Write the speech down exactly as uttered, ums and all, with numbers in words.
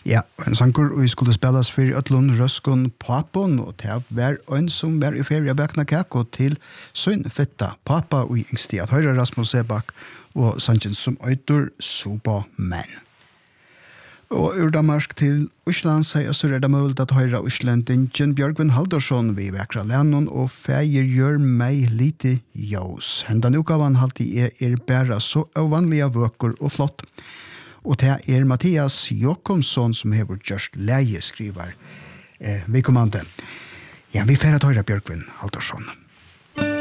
Ja, en sankur og skulle spilles for Øtlund Røskon Papon, og det var en som var i ferie bakna kakko til sønn fetta Papa og yngsti at høyre Rasmus Sebak og sannsyn som øyder Superman. Og ur Danmark til Osland sier så er det mulig at høyre Oslandingen Bjørgvin Haldorsson vi vekra lennon og feir gjør meg lite jaus. Hendan ukavan halvtid er, er bæra så ovanlige vøker og flott. Og det er Mathias Jokomsson som har gjort leie skriver eh, vi kommande. Ja, vi færre tøyre Bjørgvin Haldorsson.